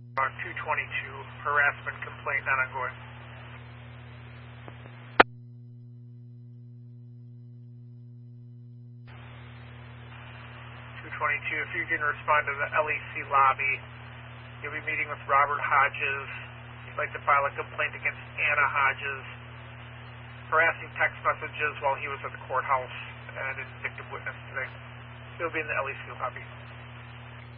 On 222, harassment complaint not ongoing. 222, if you can respond to the LEC lobby, you'll be meeting with Robert Hodges. You'd like to file a complaint against Anna Hodges, harassing text messages while he was at the courthouse and a victim witness today. He'll be in the LEC lobby.